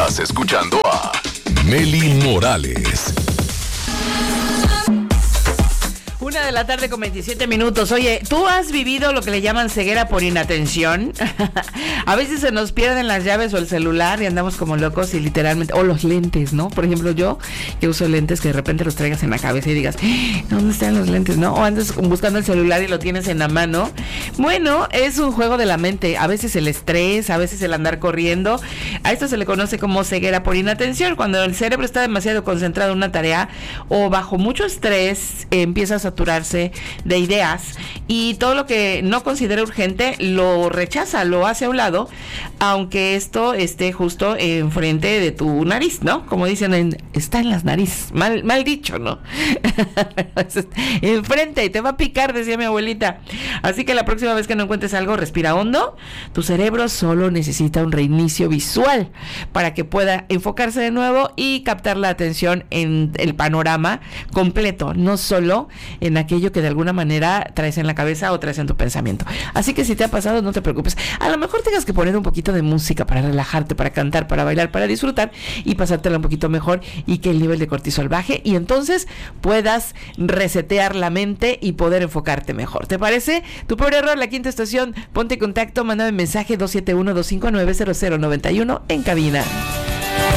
Estás escuchando a Meli Morales. 1:27 p.m. Oye, ¿tú has vivido lo que le llaman ceguera por inatención? A veces se nos pierden las llaves o el celular y andamos como locos y literalmente, o los lentes, ¿no? Por ejemplo, yo que uso lentes, que de repente los traigas en la cabeza y digas, ¿dónde están los lentes, no? O andas buscando el celular y lo tienes en la mano. Bueno, es un juego de la mente. A veces el estrés, a veces el andar corriendo. A esto se le conoce como ceguera por inatención. Cuando el cerebro está demasiado concentrado en una tarea o bajo mucho estrés, empieza a saturarse de ideas y todo lo que no considera urgente lo rechaza, lo hace a un lado, aunque esto esté justo enfrente de tu nariz, ¿no? Como dicen, está en las narices, mal dicho, ¿no? Enfrente y te va a picar, decía mi abuelita. Así que la próxima vez que no encuentres algo, respira hondo. Tu cerebro solo necesita un reinicio visual para que pueda enfocarse de nuevo y captar la atención en el panorama completo, no solo en aquello que de alguna manera traes en la cabeza o traes en tu pensamiento. Así que si te ha pasado, no te preocupes. A lo mejor tengas que poner un poquito de música para relajarte, para cantar, para bailar, para disfrutar y pasártela un poquito mejor y que el nivel de cortisol baje y entonces puedas resetear la mente y poder enfocarte mejor. ¿Te parece? Tu peor error, La Quinta Estación. Ponte en contacto, mándame mensaje 271-259-0091 en cabina.